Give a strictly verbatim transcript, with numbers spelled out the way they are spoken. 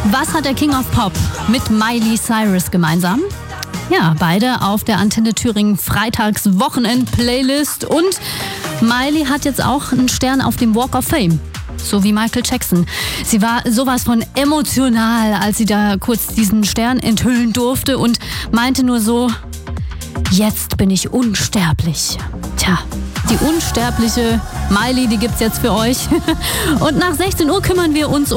Was hat der King of Pop mit Miley Cyrus gemeinsam? Ja, beide auf der Antenne Thüringen Freitags-Wochenend-Playlist. Und Miley hat jetzt auch einen Stern auf dem Walk of Fame. So wie Michael Jackson. Sie war sowas von emotional, als sie da kurz diesen Stern enthüllen durfte und meinte nur so, jetzt bin ich unsterblich. Tja, die unsterbliche Miley, die gibt's jetzt für euch. Und nach sechzehn Uhr kümmern wir uns um